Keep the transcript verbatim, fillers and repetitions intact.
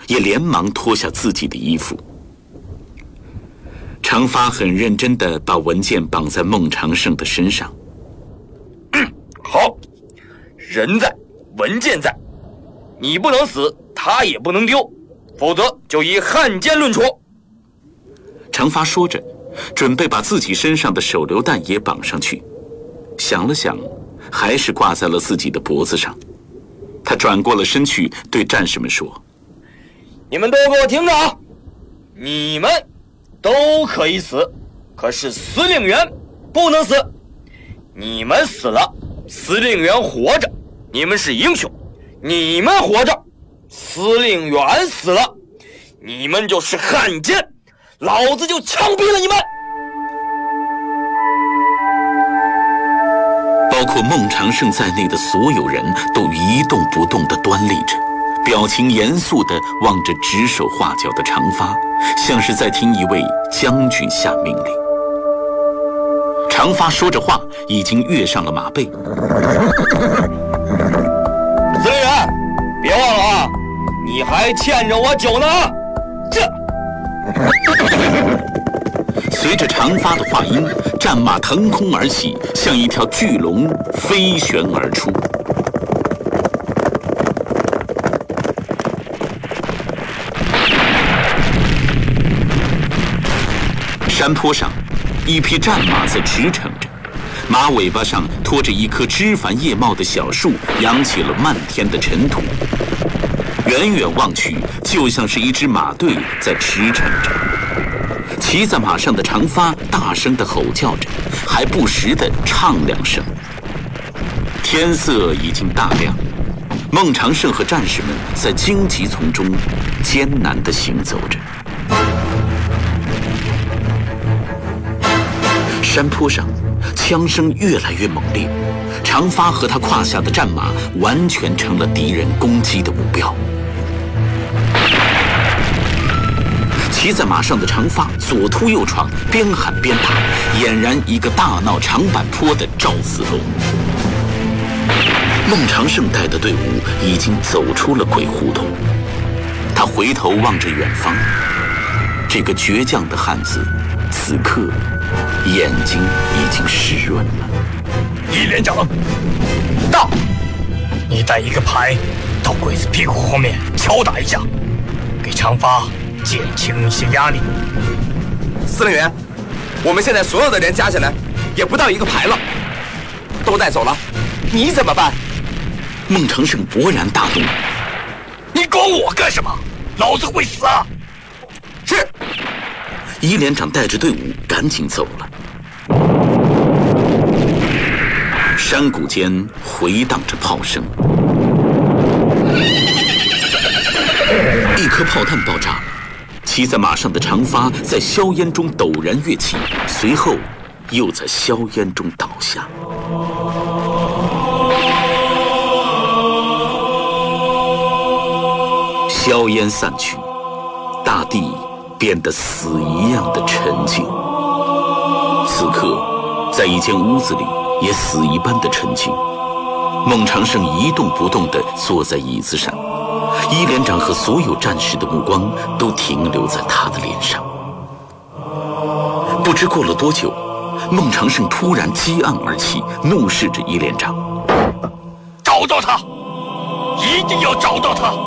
也连忙脱下自己的衣服。长发很认真地把文件绑在孟长胜的身上。 嗯，好，人在，文件在，你不能死，他也不能丢，否则就以汉奸论处。 长发说着，准备把自己身上的手榴弹也绑上去，想了想，还是挂在了自己的脖子上。他转过了身去，对战士们说：“ 你们都给我听着啊！你们都可以死，可是司令员不能死。你们死了，司令员活着，你们是英雄；你们活着，司令员死了，你们就是汉奸，老子就枪毙了你们！” 包括孟长胜在内的所有人都一动不动地端立着，表情严肃地望着指手画脚的长发，像是在听一位将军下命令。长发说着话，已经跃上了马背。 司令员，别忘了啊，你还欠着我酒呢！这。 随着长发的话音，战马腾空而起，像一条巨龙飞旋而出。山坡上，一匹战马在驰骋着，马尾巴上拖着一棵枝繁叶茂的小树，扬起了漫天的尘土。远远望去，就像是一支马队在驰骋着。骑在马上的长发大声地吼叫着，还不时地唱两声。天色已经大亮，孟长胜和战士们在荆棘丛中艰难地行走着。山坡上，枪声越来越猛烈，长发和他胯下的战马完全成了敌人攻击的目标。骑在马上的长发左突右闯，边喊边打，俨然一个大闹长坂坡的赵四龙。孟长胜带的队伍已经走出了鬼胡同，他回头望着远方，这个倔强的汉子此刻眼睛已经湿润了。 一连长，到！你带一个排到鬼子屁股后面敲打一下，给长发减轻一些压力。 司令员，我们现在所有的人加起来也不到一个排了，都带走了，你怎么办？ 孟长胜勃然大怒：“ 你管我干什么？老子会死啊！” 是。 一连长带着队伍赶紧走了。山谷间回荡着炮声，一颗炮弹爆炸了。骑在马上的长发在硝烟中陡然跃起，随后又在硝烟中倒下。硝烟散去，大地变得死一样的沉静。此刻，在一间屋子里，也死一般的沉静。孟长胜一动不动地坐在椅子上，一连长和所有战士的目光都停留在他的脸上。不知过了多久，孟长胜突然激昂而起，怒视着一连长：“ 找到他！一定要找到他！”